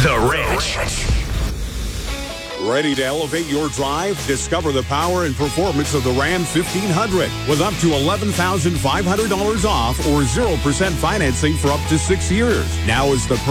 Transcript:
The Ranch. Ready to elevate your drive? Discover the power and performance of the Ram 1500 with up to $11,500 off or 0% financing for up to 6 years. Now is the